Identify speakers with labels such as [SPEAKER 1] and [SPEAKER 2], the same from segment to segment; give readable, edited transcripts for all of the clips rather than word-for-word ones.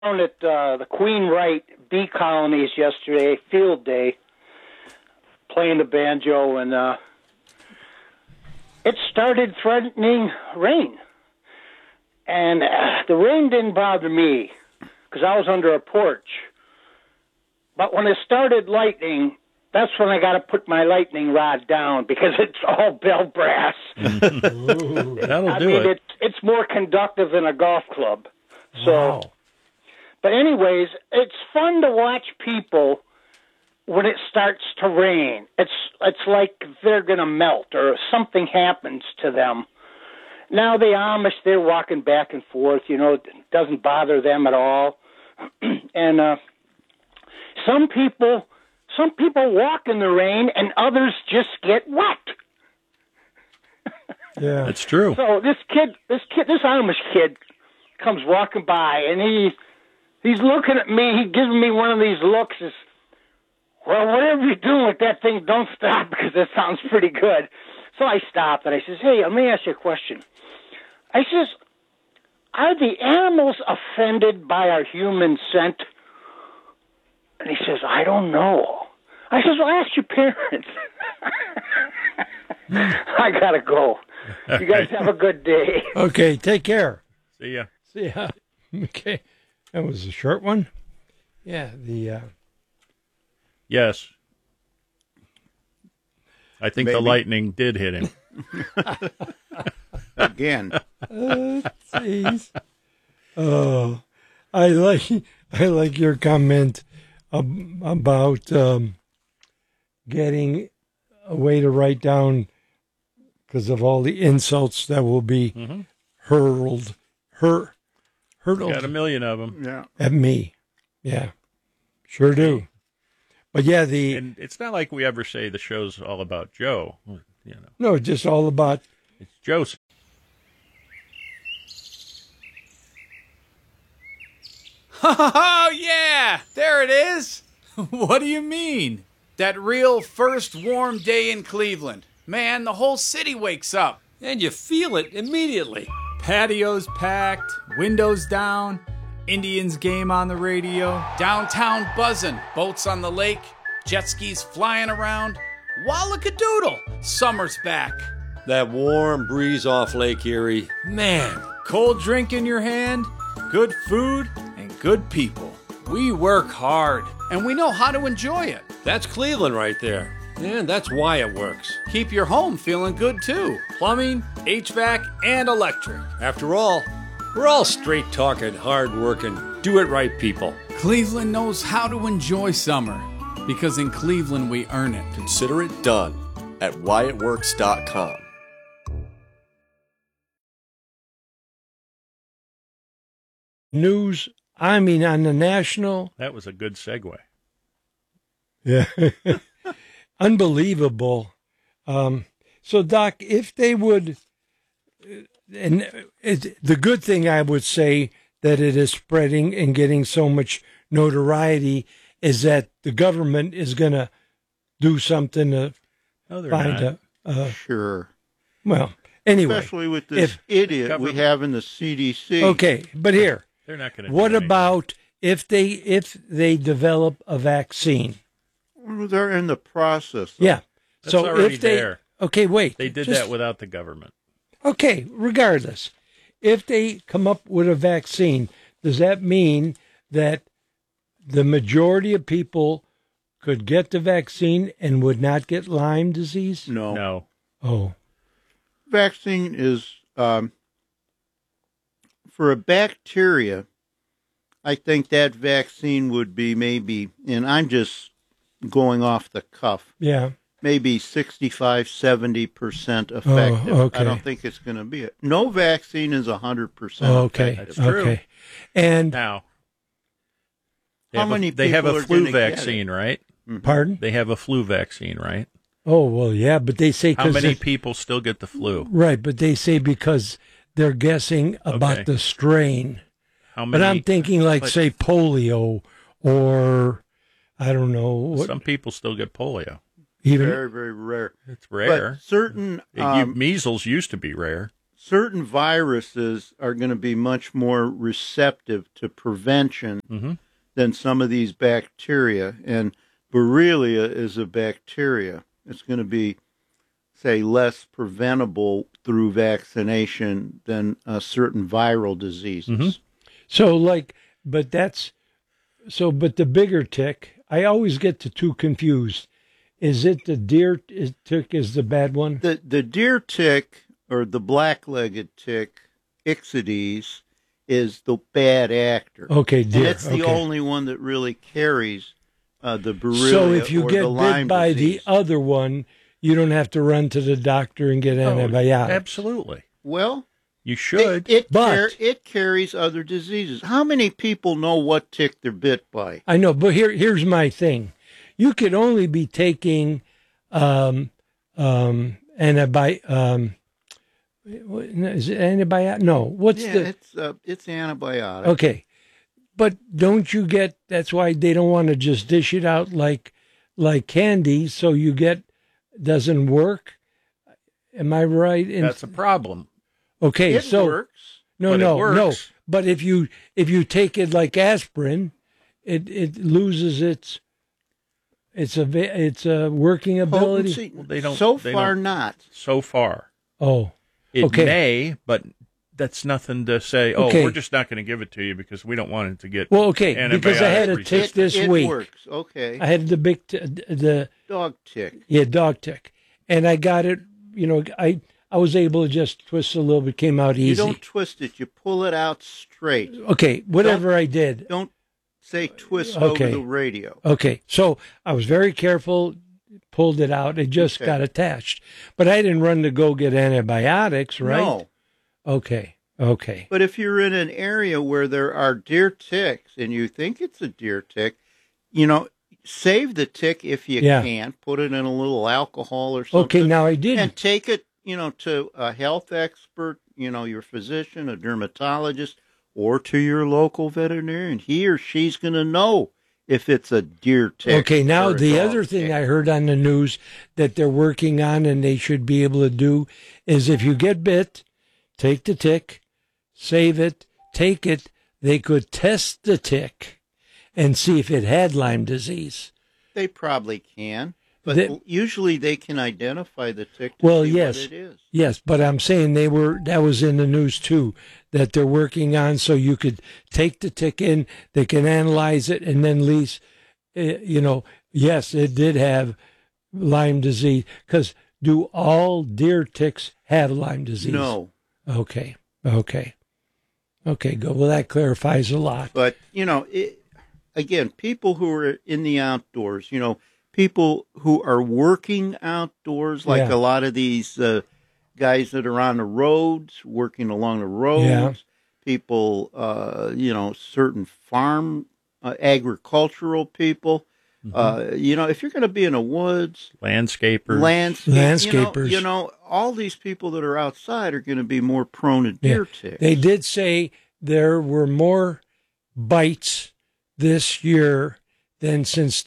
[SPEAKER 1] Down at the Queen Wright bee colonies yesterday, field day, playing the banjo, and it started threatening rain. And the rain didn't bother me because I was under a porch. But when it started lightning, that's when I got to put my lightning rod down because it's all bell brass.
[SPEAKER 2] That'll do it.
[SPEAKER 1] It's more conductive than a golf club. So.
[SPEAKER 3] Wow.
[SPEAKER 1] But anyways, it's fun to watch people when it starts to rain. It's like they're going to melt or something happens to them. Now the Amish, they're walking back and forth, it doesn't bother them at all. And some people walk in the rain and others just get wet.
[SPEAKER 3] Yeah.
[SPEAKER 2] That's true.
[SPEAKER 1] So this Amish kid comes walking by and He's looking at me. He gives me one of these looks. Well, whatever you're doing with that thing, don't stop because that sounds pretty good. So I stopped and I says, hey, let me ask you a question. I says, are the animals offended by our human scent? And he says, I don't know. I says, well, ask your parents. I got to go. You guys have a good day.
[SPEAKER 3] Okay, take care.
[SPEAKER 2] See ya.
[SPEAKER 3] See ya. Okay. That was a short one. Yeah,
[SPEAKER 2] Yes. I think the lightning did hit him.
[SPEAKER 4] Again.
[SPEAKER 3] Jeez. Oh, I like your comment about getting a way to write down because of all the insults that will be hurled.
[SPEAKER 2] Got a million of them.
[SPEAKER 4] Yeah.
[SPEAKER 3] At me. Yeah. Sure do. But yeah,
[SPEAKER 2] and it's not like we ever say the show's all about Joe.
[SPEAKER 3] No, just all about
[SPEAKER 2] it's Joe's.
[SPEAKER 5] Oh, yeah, there it is. What do you mean? That real first warm day in Cleveland. Man, the whole city wakes up.
[SPEAKER 6] And you feel it immediately.
[SPEAKER 5] Patios packed, windows down, Indians game on the radio, downtown buzzing, boats on the lake, jet skis flying around. Wallakadoodle, summer's back.
[SPEAKER 6] That warm breeze off Lake Erie. Man,
[SPEAKER 5] Cold drink in your hand, good food, and good people. We work hard, and we know how to enjoy it.
[SPEAKER 6] that's Cleveland right there. And that's why it works.
[SPEAKER 5] Keep your home feeling good, too. Plumbing, HVAC, and electric.
[SPEAKER 6] After all, we're all straight-talking, hard-working, do-it-right people.
[SPEAKER 5] Cleveland knows how to enjoy summer, because in Cleveland we earn it.
[SPEAKER 7] Consider it done at whyitworks.com.
[SPEAKER 3] news, on the national.
[SPEAKER 2] That was a good segue.
[SPEAKER 3] Yeah. Unbelievable. So, Doc, if they would, the good thing I would say that it is spreading and getting so much notoriety is that the government is going to do something to find
[SPEAKER 4] Sure.
[SPEAKER 3] Well, anyway.
[SPEAKER 4] Especially with this idiot we have in the CDC.
[SPEAKER 3] Okay, but here.
[SPEAKER 2] They're not going to.
[SPEAKER 3] What about if they develop a vaccine?
[SPEAKER 4] Well, they're in the process.
[SPEAKER 3] Yeah.
[SPEAKER 2] That's
[SPEAKER 3] so
[SPEAKER 2] already
[SPEAKER 3] if they
[SPEAKER 2] there.
[SPEAKER 3] Okay, wait.
[SPEAKER 2] They did that without the government.
[SPEAKER 3] Okay, regardless. If they come up with a vaccine, does that mean that the majority of people could get the vaccine and would not get Lyme disease?
[SPEAKER 4] No.
[SPEAKER 3] Oh.
[SPEAKER 4] Vaccine is for a bacteria. I think that vaccine would be maybe, and I'm just going off the cuff.
[SPEAKER 3] Yeah.
[SPEAKER 4] Maybe 65, 70% effective.
[SPEAKER 3] Oh, okay.
[SPEAKER 4] I don't think it's going to be it. No vaccine is 100%.
[SPEAKER 3] Okay.
[SPEAKER 4] Effective.
[SPEAKER 2] That's true.
[SPEAKER 3] Okay. And
[SPEAKER 2] Now, they
[SPEAKER 4] They
[SPEAKER 2] have
[SPEAKER 4] have
[SPEAKER 2] a
[SPEAKER 4] a
[SPEAKER 2] flu
[SPEAKER 4] flu
[SPEAKER 2] vaccine, right?
[SPEAKER 3] pardon?
[SPEAKER 2] They have a flu vaccine, right?
[SPEAKER 3] Oh, well, yeah, but they say
[SPEAKER 2] How many people still get the flu?
[SPEAKER 3] Right, but they say because they're guessing about
[SPEAKER 2] Okay.
[SPEAKER 3] the strain.
[SPEAKER 2] How many?
[SPEAKER 3] But I'm thinking like, say, polio or I don't know. What,
[SPEAKER 2] Some people still get polio.
[SPEAKER 3] even
[SPEAKER 4] Very, very rare.
[SPEAKER 2] It's rare.
[SPEAKER 4] But certain
[SPEAKER 2] Measles used to be rare.
[SPEAKER 4] certain viruses are going to be much more receptive to prevention than some of these bacteria. And Borrelia is a bacteria. It's going to be, say, less preventable through vaccination than certain viral diseases.
[SPEAKER 3] So, but the bigger tick, I always get the two confused. Is it the deer tick is the bad one?
[SPEAKER 4] The deer tick, or the black-legged tick, Ixodes, is the bad actor.
[SPEAKER 3] Okay, deer.
[SPEAKER 4] And it's the only one that really carries the Borrelia.
[SPEAKER 3] So if you
[SPEAKER 4] or
[SPEAKER 3] get
[SPEAKER 4] the Lyme
[SPEAKER 3] bit by
[SPEAKER 4] disease.
[SPEAKER 3] the other one, you don't have to run to the doctor and get antibiotics.
[SPEAKER 2] Absolutely.
[SPEAKER 4] Well,
[SPEAKER 2] You should.
[SPEAKER 4] It carries other diseases. How many people know what tick they're bit by?
[SPEAKER 3] I know, but here's my thing. You could only be taking is it antibiotic? No.
[SPEAKER 4] It's antibiotic.
[SPEAKER 3] Okay. But don't you get, that's why they don't want to just dish it out like candy, so you get, doesn't work? Am I right?
[SPEAKER 2] That's a problem.
[SPEAKER 3] Okay,
[SPEAKER 4] It works.
[SPEAKER 3] No. But if you take it like aspirin, it loses its working ability.
[SPEAKER 4] Potency?
[SPEAKER 2] Well, they don't.
[SPEAKER 4] So
[SPEAKER 2] they
[SPEAKER 4] far,
[SPEAKER 2] don't-
[SPEAKER 4] not.
[SPEAKER 2] So far.
[SPEAKER 3] Oh,
[SPEAKER 2] It
[SPEAKER 3] okay.
[SPEAKER 2] may, but that's nothing to say,
[SPEAKER 3] Okay.
[SPEAKER 2] we're just not going to give it to you because we don't want it to get
[SPEAKER 3] Well, okay, because I had a
[SPEAKER 2] antibiotic
[SPEAKER 3] tick
[SPEAKER 2] resistant.
[SPEAKER 3] this week.
[SPEAKER 4] It works. Okay.
[SPEAKER 3] I had the big the
[SPEAKER 4] Dog tick.
[SPEAKER 3] dog tick, and I got it. I was able to just twist a little bit, came out easy.
[SPEAKER 4] You don't twist it. You pull it out straight.
[SPEAKER 3] Okay, whatever I did.
[SPEAKER 4] Don't say twist
[SPEAKER 3] Okay.
[SPEAKER 4] over the radio.
[SPEAKER 3] Okay, so I was very careful, pulled it out. It just
[SPEAKER 4] Okay.
[SPEAKER 3] got attached. But I didn't run to go get antibiotics, right?
[SPEAKER 4] No.
[SPEAKER 3] Okay.
[SPEAKER 4] But if you're in an area where there are deer ticks and you think it's a deer tick, save the tick if you
[SPEAKER 3] Yeah.
[SPEAKER 4] can. Put it in a little alcohol or something.
[SPEAKER 3] Okay, now I did.
[SPEAKER 4] And take it, to a health expert, your physician, a dermatologist, or to your local veterinarian. He or she's going to know if it's a deer tick.
[SPEAKER 3] Okay, now
[SPEAKER 4] or a
[SPEAKER 3] the
[SPEAKER 4] dog
[SPEAKER 3] other thing
[SPEAKER 4] tick.
[SPEAKER 3] I heard on the news that they're working on and they should be able to do is if you get bit, take the tick, save it, take it. They could test the tick and see if it had Lyme disease.
[SPEAKER 4] They probably can, but usually they can identify the tick to
[SPEAKER 3] Well,
[SPEAKER 4] see
[SPEAKER 3] yes.
[SPEAKER 4] what it is.
[SPEAKER 3] Yes, but I'm saying that was in the news too, that they're working on so you could take the tick in, they can analyze it, and then at least, yes, it did have Lyme disease. Because do all deer ticks have Lyme disease?
[SPEAKER 4] No.
[SPEAKER 3] Okay, good. Well, that clarifies a lot.
[SPEAKER 4] But, again, people who are in the outdoors, people who are working outdoors, like
[SPEAKER 3] Yeah.
[SPEAKER 4] a lot of these guys that are on the roads, working along the roads,
[SPEAKER 3] Yeah.
[SPEAKER 4] people, certain farm, agricultural people. If you're going to be in the woods,
[SPEAKER 2] Landscapers.
[SPEAKER 3] Landscapers.
[SPEAKER 4] All these people that are outside are going to be more prone to deer ticks.
[SPEAKER 3] They did say there were more bites this year than since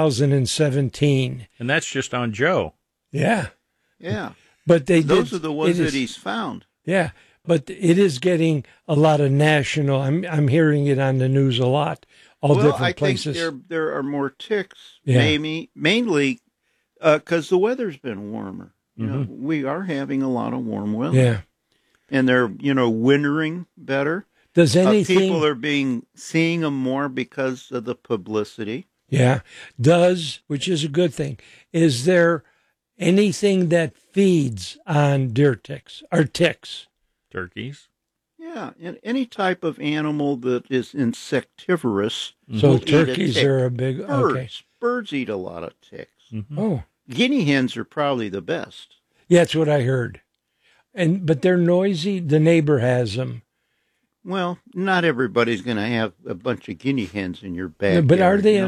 [SPEAKER 3] 2017.
[SPEAKER 2] And that's just on Joe.
[SPEAKER 3] Yeah.
[SPEAKER 4] Yeah.
[SPEAKER 3] But
[SPEAKER 4] Those are the ones that he's found.
[SPEAKER 3] Yeah, but it is getting a lot of national. I'm hearing it on the news a lot, different
[SPEAKER 4] I
[SPEAKER 3] places.
[SPEAKER 4] think there are more ticks,
[SPEAKER 3] Yeah.
[SPEAKER 4] mainly because the weather's been warmer. We are having a lot of warm weather.
[SPEAKER 3] Yeah.
[SPEAKER 4] And they're, wintering better.
[SPEAKER 3] Does anything?
[SPEAKER 4] People are seeing them more because of the publicity.
[SPEAKER 3] Yeah. Which is a good thing. Is there anything that feeds on deer ticks or ticks?
[SPEAKER 2] Turkeys.
[SPEAKER 4] Yeah, and any type of animal that is insectivorous.
[SPEAKER 3] So
[SPEAKER 4] will eat a
[SPEAKER 3] turkeys
[SPEAKER 4] tick.
[SPEAKER 3] are a big. Okay.
[SPEAKER 4] Birds eat a lot of ticks.
[SPEAKER 3] Oh,
[SPEAKER 4] Guinea hens are probably the best.
[SPEAKER 3] yeah, that's what I heard. But they're noisy. The neighbor has them.
[SPEAKER 4] Well, not everybody's going to have a bunch of guinea hens in your backyard.
[SPEAKER 3] But are they?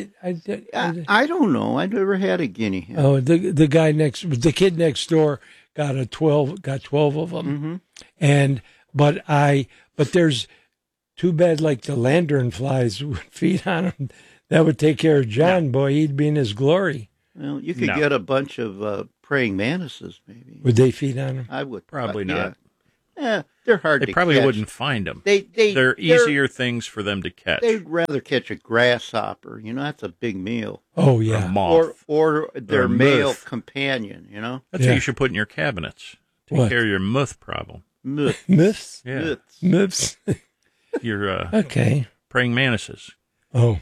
[SPEAKER 4] I don't know. I've never had a guinea hen.
[SPEAKER 3] Oh, the kid next door got 12 of them, but there's too bad. Like the lantern flies would feed on them. That would take care of John. Boy, he'd be in his glory.
[SPEAKER 4] Well, you could get a bunch of praying mantises, maybe.
[SPEAKER 3] Would they feed on them?
[SPEAKER 4] I would
[SPEAKER 2] Probably not.
[SPEAKER 4] They're hard to
[SPEAKER 2] They probably
[SPEAKER 4] catch.
[SPEAKER 2] wouldn't find them.
[SPEAKER 4] They're
[SPEAKER 2] They're easier things for them to catch.
[SPEAKER 4] They'd rather catch a grasshopper. That's a big meal.
[SPEAKER 3] Oh,
[SPEAKER 2] Or a
[SPEAKER 3] yeah.
[SPEAKER 2] moth.
[SPEAKER 4] Or their
[SPEAKER 2] a
[SPEAKER 4] male
[SPEAKER 2] moth.
[SPEAKER 4] companion,
[SPEAKER 2] That's
[SPEAKER 3] Yeah.
[SPEAKER 2] what you should put in your cabinets. Take
[SPEAKER 3] What?
[SPEAKER 2] care of your moth problem.
[SPEAKER 4] Myth.
[SPEAKER 3] Myths?
[SPEAKER 2] Yeah.
[SPEAKER 4] Myths.
[SPEAKER 3] Myths?
[SPEAKER 2] Your
[SPEAKER 3] Okay.
[SPEAKER 2] praying mantises.
[SPEAKER 3] Oh.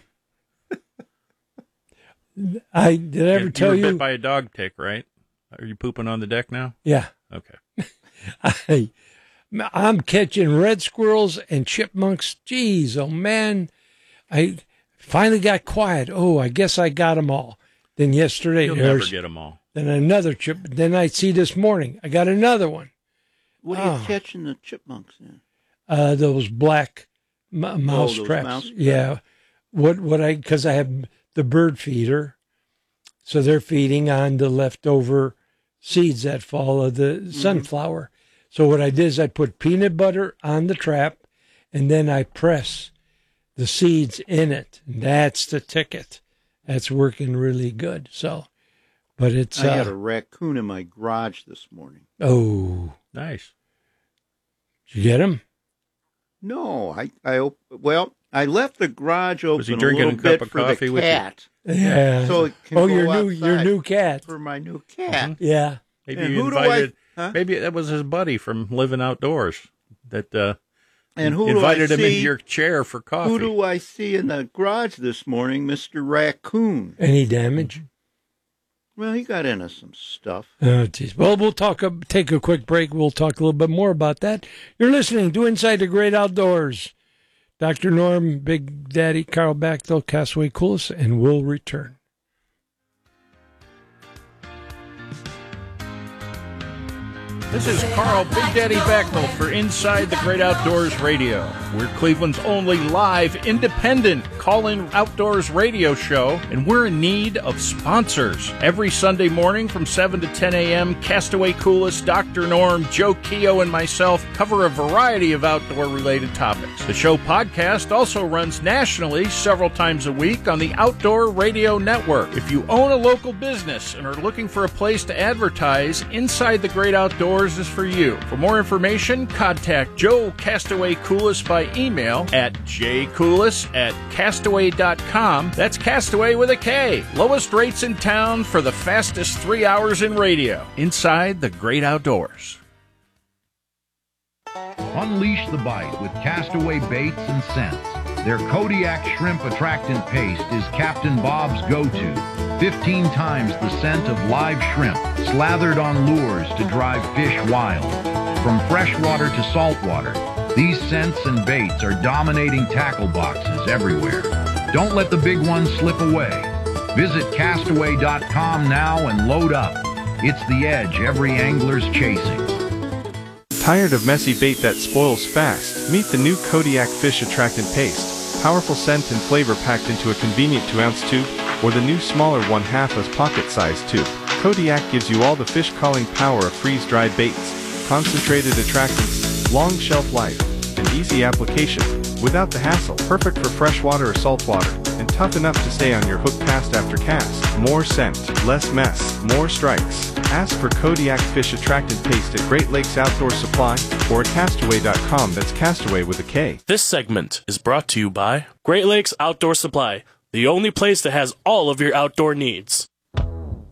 [SPEAKER 3] Did I ever
[SPEAKER 2] you
[SPEAKER 3] tell
[SPEAKER 2] were
[SPEAKER 3] you?
[SPEAKER 2] bit by a dog tick, right? Are you pooping on the deck now?
[SPEAKER 3] Yeah.
[SPEAKER 2] Okay.
[SPEAKER 3] I'm catching red squirrels and chipmunks. Jeez, oh man. I finally got quiet. Oh, I guess I got them all. Then yesterday,
[SPEAKER 2] You'll never
[SPEAKER 3] there's
[SPEAKER 2] get them all.
[SPEAKER 3] then another chip. Then I see this morning, I got another one.
[SPEAKER 4] What are you
[SPEAKER 3] Oh.
[SPEAKER 4] catching the chipmunks in?
[SPEAKER 3] Those black mouse
[SPEAKER 4] those
[SPEAKER 3] traps.
[SPEAKER 4] mouse traps.
[SPEAKER 3] Yeah. Because I have the bird feeder. So they're feeding on the leftover seeds that fall of the sunflower. So what I did is I put peanut butter on the trap and then I press the seeds in it. And that's the ticket. That's working really good. So, but it's,
[SPEAKER 4] I had a raccoon in my garage this morning.
[SPEAKER 3] oh,
[SPEAKER 2] Nice.
[SPEAKER 3] did you get him?
[SPEAKER 4] No, I left the garage open
[SPEAKER 2] Was he drinking
[SPEAKER 4] a
[SPEAKER 2] a
[SPEAKER 4] little
[SPEAKER 2] cup
[SPEAKER 4] bit
[SPEAKER 2] of
[SPEAKER 4] for
[SPEAKER 2] coffee
[SPEAKER 4] the
[SPEAKER 2] with you?
[SPEAKER 4] cat.
[SPEAKER 3] Yeah.
[SPEAKER 4] So it can
[SPEAKER 3] oh,
[SPEAKER 4] go
[SPEAKER 3] your
[SPEAKER 4] outside
[SPEAKER 3] new cat.
[SPEAKER 4] for my new cat.
[SPEAKER 3] Yeah.
[SPEAKER 2] Maybe
[SPEAKER 4] And
[SPEAKER 2] you
[SPEAKER 4] who do I-
[SPEAKER 2] invited.
[SPEAKER 4] huh?
[SPEAKER 2] Maybe that was his buddy from living outdoors that
[SPEAKER 4] And who
[SPEAKER 2] invited
[SPEAKER 4] do I
[SPEAKER 2] him
[SPEAKER 4] see?
[SPEAKER 2] into your chair for coffee.
[SPEAKER 4] Who do I see in the garage this morning? Mr. Raccoon.
[SPEAKER 3] Any damage?
[SPEAKER 4] Well, he got into some stuff.
[SPEAKER 3] Oh, geez. Well, we'll take a quick break. We'll talk a little bit more about that. You're listening to Inside the Great Outdoors. Dr. Norm, Big Daddy, Carl Bachtel, Castaway Coolest, and we'll return.
[SPEAKER 2] This is Carl Big Daddy Bachtel for Inside the Great Outdoors Radio. We're Cleveland's only live, independent call-in outdoors radio show, and we're in need of sponsors. Every Sunday morning from 7 to 10 a.m., Castaway Coolest, Dr. Norm, Joe Keogh, and myself cover a variety of outdoor-related topics. The show podcast also runs nationally several times a week on the Outdoor Radio Network. If you own a local business and are looking for a place to advertise, Inside the Great Outdoors is for you. For more information, contact Joe Castaway Coolest by email at jcoolest@castaway.com. That's Castaway with a K. Lowest rates in town for the fastest 3 hours in radio. Inside the Great Outdoors.
[SPEAKER 8] Unleash the bite with Castaway baits and scents. Their Kodiak shrimp attractant paste is Captain Bob's go-to. 15 times the scent of live shrimp, slathered on lures to drive fish wild. From freshwater to saltwater, these scents and baits are dominating tackle boxes everywhere. Don't let the big ones slip away. Visit castaway.com now and load up. It's the edge every angler's chasing.
[SPEAKER 9] Tired of messy bait that spoils fast? Meet the new Kodiak Fish Attractant Paste. Powerful scent and flavor packed into a convenient 2-ounce tube, or the new smaller 1/2 pocket-sized tube. Kodiak gives you all the fish-calling power of freeze-dried baits, concentrated attractants, long shelf life, and easy application, without the hassle. Perfect for freshwater or saltwater, and tough enough to stay on your hook cast after cast. More scent, less mess, more strikes. Ask for Kodiak Fish Attractant Paste at Great Lakes Outdoor Supply or at castaway.com. That's Castaway with a K.
[SPEAKER 10] This segment is brought to you by Great Lakes Outdoor Supply, the only place that has all of your outdoor needs.